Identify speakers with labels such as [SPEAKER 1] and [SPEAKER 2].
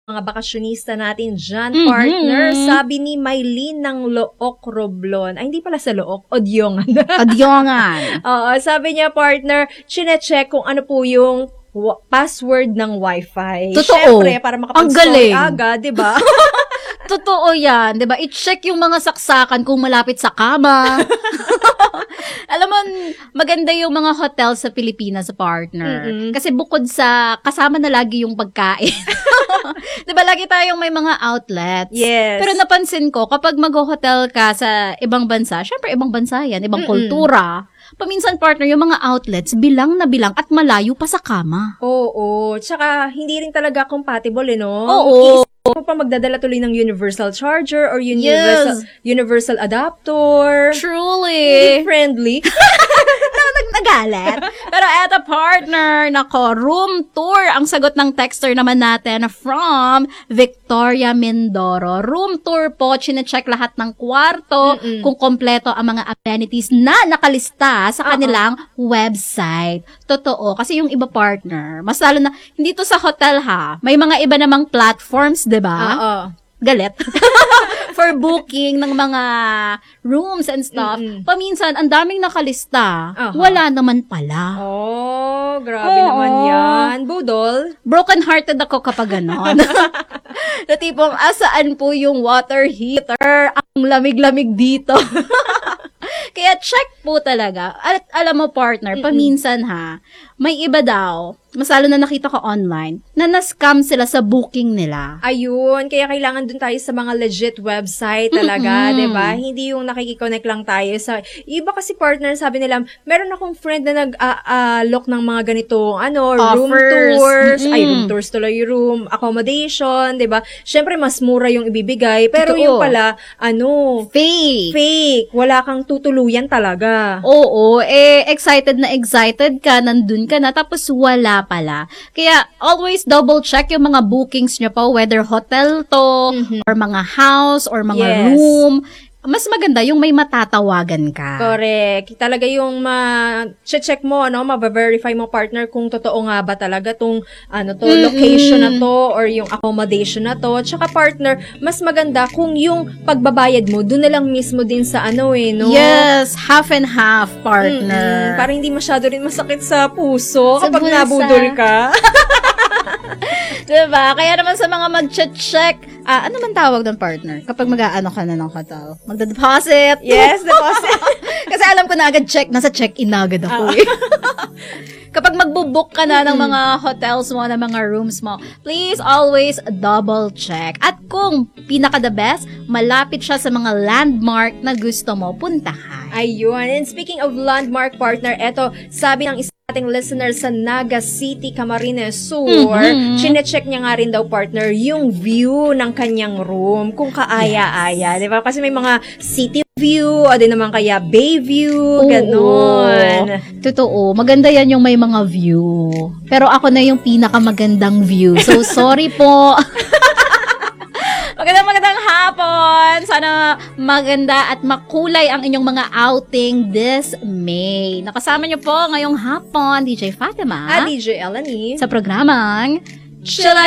[SPEAKER 1] mga bakasyonista natin dyan, partner. Sabi ni Maylene ng Look Roblon. Ay, hindi pala sa Look, Odyongan.
[SPEAKER 2] Odyongan.
[SPEAKER 1] Oo, sabi niya, partner, chinecheck kung ano po yung password ng Wi-Fi.
[SPEAKER 2] Totoo.
[SPEAKER 1] Siyempre, para makapag-story agad, di ba?
[SPEAKER 2] Totoo yan, di ba? I-check yung mga saksakan kung malapit sa kama. Alam mo, maganda yung mga hotel sa Pilipinas, partner. Kasi bukod sa, kasama na lagi yung pagkain. Di ba, lagi tayong may mga outlets.
[SPEAKER 1] Yes.
[SPEAKER 2] Pero napansin ko, kapag mag-hotel ka sa ibang bansa, syempre ibang bansa yan, ibang kultura, paminsan, partner, yung mga outlets, bilang na bilang at malayo pa sa kama.
[SPEAKER 1] Oo. Tsaka, hindi rin talaga compatible, no?
[SPEAKER 2] Oo.
[SPEAKER 1] Mo pa magdadala tuloy ng universal charger or universal adapter.
[SPEAKER 2] Truly.
[SPEAKER 1] Hindi friendly.
[SPEAKER 2] Nagalit. Pero eto, partner, nako, room tour ang sagot ng texter naman natin from Victoria Mindoro. Room tour po, chinecheck lahat ng kwarto kung kompleto ang mga amenities na nakalista sa kanilang website. Totoo, kasi yung iba, partner, mas lalo na, hindi to sa hotel ha, may mga iba namang platforms, diba?
[SPEAKER 1] Oo.
[SPEAKER 2] Galit. For booking ng mga rooms and stuff. Paminsan, ang daming nakalista. Wala naman pala.
[SPEAKER 1] Oh, grabe naman yan. Budol.
[SPEAKER 2] Broken-hearted ako kapag ganon. Na tipong, asaan po yung water heater? Ang lamig-lamig dito. Kaya check po talaga. At alam mo, partner, paminsan ha, may iba daw, mas lalo na nakita ko online, na na-scam sila sa booking nila.
[SPEAKER 1] Ayun, kaya kailangan dun tayo sa mga legit website talaga, diba? Hindi yung nakikiconnect lang tayo sa, iba kasi partner, sabi nila, meron akong friend na nag-look ng mga ganitong, room tours, room tours tuloy, room accommodation, diba? Syempre, mas mura yung ibibigay, pero
[SPEAKER 2] Totoo.
[SPEAKER 1] yung pala,
[SPEAKER 2] Fake.
[SPEAKER 1] Wala kang tutuluyan talaga.
[SPEAKER 2] Oo, excited ka, nandun ka na, tapos wala pala. Kaya, always double check yung mga bookings nyo po, whether hotel to, or mga house, or mga room. Mas maganda yung may matatawagan ka.
[SPEAKER 1] Correct. Talaga yung check mo, ma-verify mo, partner, kung totoo nga ba talaga tong, location na to, or yung accommodation na to. Tsaka, partner, mas maganda kung yung pagbabayad mo, dun na lang mismo din sa no?
[SPEAKER 2] Yes, half and half, partner.
[SPEAKER 1] Para hindi masyado rin masakit sa puso
[SPEAKER 2] Sa
[SPEAKER 1] kapag
[SPEAKER 2] bulsa.
[SPEAKER 1] nabudol ka.
[SPEAKER 2] Diba? Kaya naman sa mga mag-check, ano man tawag doon, partner? Kapag mag-aano ka na ng hotel? Magda-deposit?
[SPEAKER 1] Yes, deposit.
[SPEAKER 2] Kasi alam ko na agad nasa check-in na agad ako eh. Kapag magbubook ka na ng mga hotels mo, ng mga rooms mo, please always double check. At kung pinaka-the best, malapit siya sa mga landmark na gusto mo puntahan.
[SPEAKER 1] Ayun. And speaking of landmark, partner, eto, sabi ng ating listener sa Naga City, Camarines Sur, chinecheck niya nga rin daw, partner, yung view ng kanyang room, kung kaaya-aya, di ba? Kasi may mga city view, o din naman kaya bay view, ganon.
[SPEAKER 2] Totoo, maganda yan yung may mga view. Pero ako na yung pinakamagandang view. So, sorry po. Magandang hapon. Sana maganda at makulay ang inyong mga outing this May. Nakasama niyo po ngayong hapon, DJ Fatima.
[SPEAKER 1] At DJ Elanie.
[SPEAKER 2] Sa programang Chilla